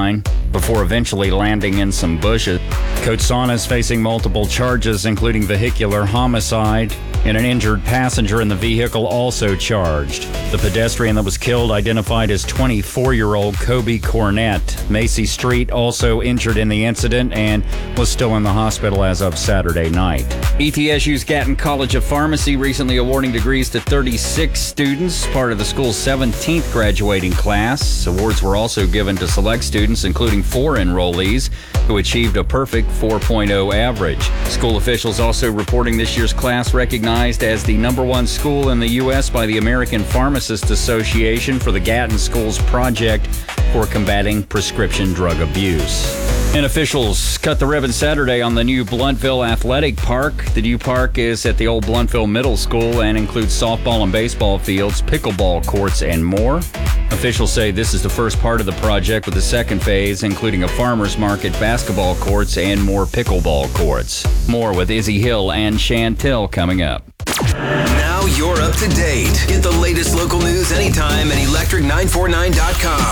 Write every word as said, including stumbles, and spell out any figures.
line before eventually landing in some bushes. Coach Sauna is facing multiple charges, including vehicular homicide, and an injured passenger in the vehicle also charged. The pedestrian that was killed identified as twenty-four-year-old Kobe Cornett. Macy Street also injured in the incident and was still in the hospital as of Saturday night. E T S U's Gatton College of Pharmacy recently awarding degrees to thirty-six students, part of the school's seventeenth graduating class. Awards were also given to select students, including four enrollees who achieved a perfect four point oh average. School officials also reporting this year's class recognized as the number one school in the U S by the American Pharmacists Association for the Gatton Schools Project for combating prescription drug abuse. And officials cut the ribbon Saturday on the new Bluntville Athletic Park. The new park is at the old Bluntville Middle School and includes softball and baseball fields, pickleball courts, and more. Officials say this is the first part of the project, with the second phase including a farmer's market, basketball courts, and more pickleball courts. More with Izzy Hill and Chantel coming up. Now you're up to date. Get the latest local news anytime at electric nine forty-nine dot com.